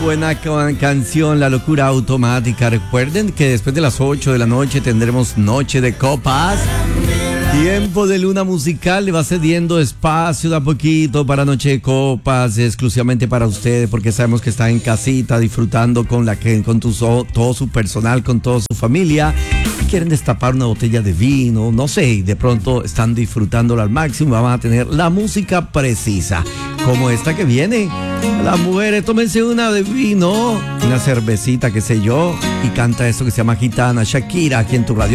Buena canción, La Locura Automática. Recuerden que después de las 8 de la noche tendremos Noche de Copas. Tiempo de luna musical, le va cediendo espacio de a poquito para Noche de Copas, exclusivamente para ustedes, porque sabemos que está en casita disfrutando con todo su personal, con toda su familia. Y quieren destapar una botella de vino, no sé, y de pronto están disfrutándolo al máximo. Van a tener la música precisa, como esta que viene. Las mujeres, tómense una de vino, una cervecita, qué sé yo, y canta esto que se llama Gitana, Shakira, aquí en tu radio.